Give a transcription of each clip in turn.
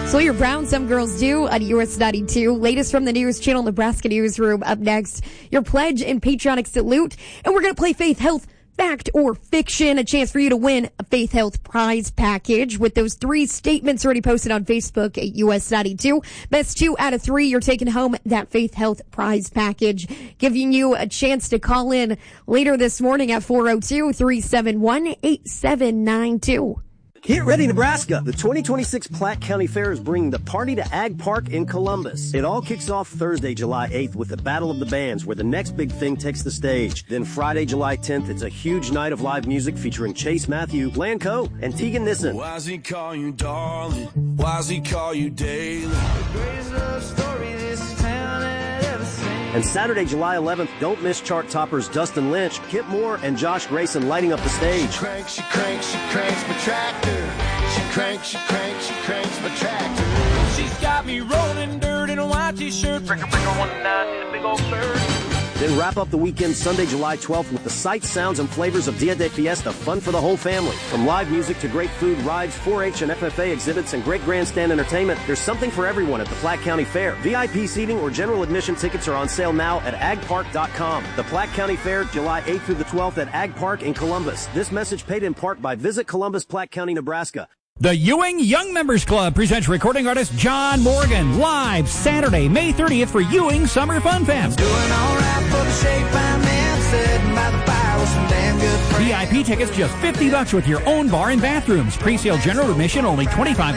Sawyer Brown, Some Girls Do on US 92. Latest from the News Channel Nebraska Newsroom. Up next, your pledge and patriotic salute. And we're going to play Faith Health Fact or Fiction, a chance for you to win a Faith Health prize package with those 3 statements already posted on Facebook at US 92. Best 2 out of 3, you're taking home that Faith Health prize package, giving you a chance to call in later this morning at 402-371-8792. Get ready, Nebraska! The 2026 Platte County Fair is bringing the party to Ag Park in Columbus. It all kicks off Thursday, July 8th with the Battle of the Bands, where the next big thing takes the stage. Then Friday, July 10th, it's a huge night of live music featuring Chase Matthew, Lanco, and Tegan Nissen. Why does he call you darling? Why does he call you daily? The greatest love story this town had ever seen. And Saturday, July 11th, don't miss chart toppers Dustin Lynch, Kip Moore, and Josh Grayson lighting up the stage. She cranks my tractor. She cranks my tractor. She's got me rolling dirt in a white t-shirt. Breaker 19 in a big old bird. Then wrap up the weekend Sunday, July 12th with the sights, sounds, and flavors of Dia de Fiesta, fun for the whole family. From live music to great food, rides, 4-H and FFA exhibits, and great grandstand entertainment, there's something for everyone at the Platte County Fair. VIP seating or general admission tickets are on sale now at agpark.com. The Platte County Fair, July 8th through the 12th at Ag Park in Columbus. This message paid in part by Visit Columbus, Platte County, Nebraska. The Ewing Young Members Club presents recording artist John Morgan live Saturday, May 30th for Ewing Summer Fun Fest. Doing all right for the shape I'm in, sitting by the fire with some damn good friends. VIP tickets just $50 with your own bar and bathrooms. Pre-sale general admission only $25,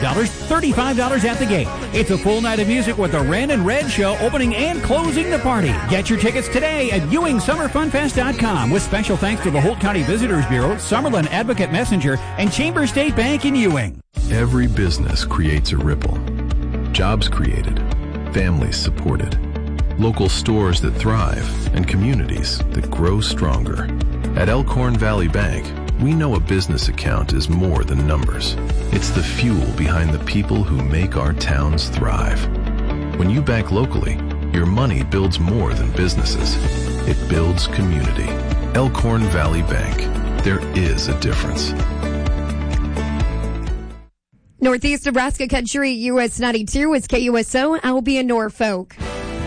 $35 at the gate. It's a full night of music with the Ren and Red Show opening and closing the party. Get your tickets today at EwingSummerFunFest.com with special thanks to the Holt County Visitors Bureau, Summerlin Advocate Messenger, and Chamber State Bank in Ewing. Every business creates a ripple. Jobs created, families supported, local stores that thrive, and communities that grow stronger. At Elkhorn Valley Bank, we know a business account is more than numbers. It's the fuel behind the people who make our towns thrive. When you bank locally, your money builds more than businesses. It builds community. Elkhorn Valley Bank. There is a difference. Northeast Nebraska Country, US 92 is KUSO. I will be in Norfolk.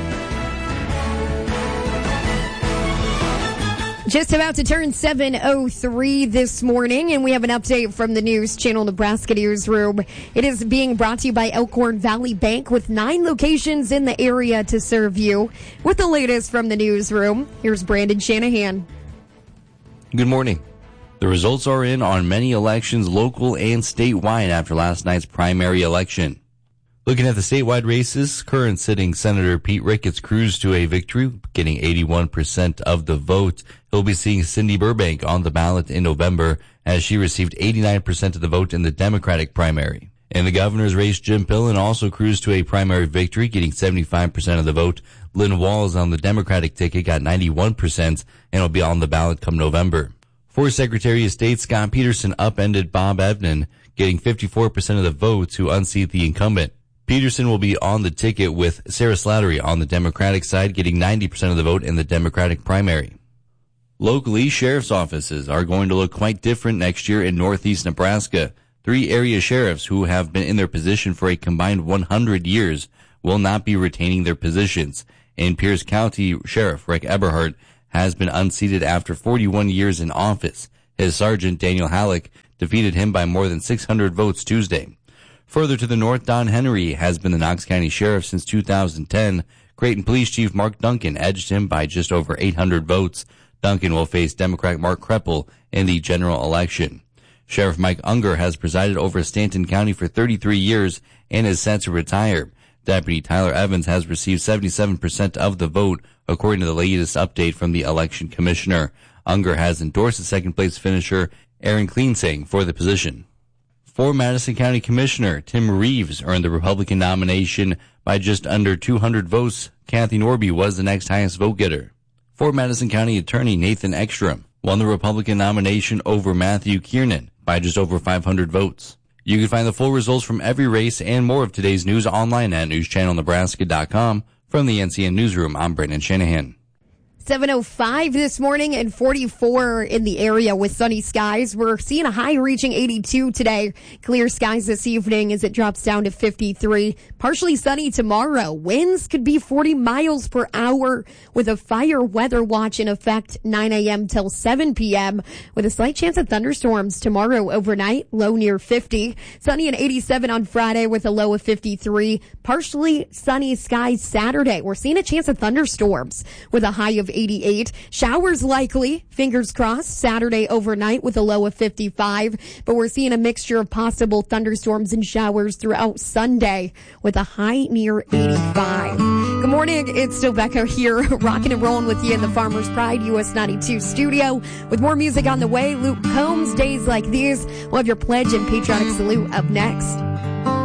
Just about to turn 7:03 this morning, and we have an update from the News Channel Nebraska Newsroom. It is being brought to you by Elkhorn Valley Bank with 9 locations in the area to serve you. With the latest from the newsroom, here's Brandon Shanahan. Good morning. The results are in on many elections, local and statewide, after last night's primary election. Looking at the statewide races, current sitting Senator Pete Ricketts cruised to a victory, getting 81% of the vote. He'll be seeing Cindy Burbank on the ballot in November, as she received 89% of the vote in the Democratic primary. In the governor's race, Jim Pillen also cruised to a primary victory, getting 75% of the vote. Lynn Walls on the Democratic ticket got 91% and will be on the ballot come November. For Secretary of State, Scott Peterson upended Bob Evnen, getting 54% of the votes to unseat the incumbent. Peterson will be on the ticket with Sarah Slattery on the Democratic side, getting 90% of the vote in the Democratic primary. Locally, sheriff's offices are going to look quite different next year in Northeast Nebraska. 3 area sheriffs who have been in their position for a combined 100 years will not be retaining their positions. In Pierce County, Sheriff Rick Eberhardt has been unseated after 41 years in office. His sergeant, Daniel Halleck, defeated him by more than 600 votes Tuesday. Further to the north, Don Henry has been the Knox County Sheriff since 2010. Creighton Police Chief Mark Duncan edged him by just over 800 votes. Duncan will face Democrat Mark Kreppel in the general election. Sheriff Mike Unger has presided over Stanton County for 33 years and is set to retire. Deputy Tyler Evans has received 77% of the vote, according to the latest update from the election commissioner. Unger has endorsed the second-place finisher, Aaron Kleensing, for the position. For Madison County Commissioner, Tim Reeves earned the Republican nomination by just under 200 votes. Kathy Norby was the next highest vote-getter. For Madison County Attorney Nathan Ekstrom won the Republican nomination over Matthew Kiernan by just over 500 votes. You can find the full results from every race and more of today's news online at newschannelnebraska.com. From the NCN Newsroom, I'm Brandon Shanahan. 7:05 this morning and 44 in the area with sunny skies. We're seeing a high reaching 82 today. Clear skies this evening as it drops down to 53. Partially sunny tomorrow. Winds could be 40 miles per hour with a fire weather watch in effect 9 a.m. till 7 p.m. with a slight chance of thunderstorms tomorrow overnight. Low near 50. Sunny and 87 on Friday with a low of 53. Partially sunny skies Saturday. We're seeing a chance of thunderstorms with a high of 88. Showers likely, fingers crossed, Saturday overnight with a low of 55. But we're seeing a mixture of possible thunderstorms and showers throughout Sunday with a high near 85. Good morning, it's Rebecca here, rocking and rolling with you in the Farmers Pride US 92 studio. With more music on the way, Luke Combs, Days Like These. We'll have your pledge and patriotic salute up next.